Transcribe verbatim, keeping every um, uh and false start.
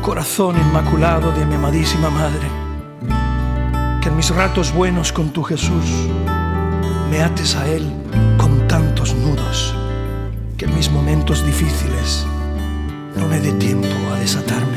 corazón inmaculado de mi amadísima madre, que en mis ratos buenos con tu Jesús me ates a Él con tantos nudos, que en mis momentos difíciles no me dé tiempo a desatarme.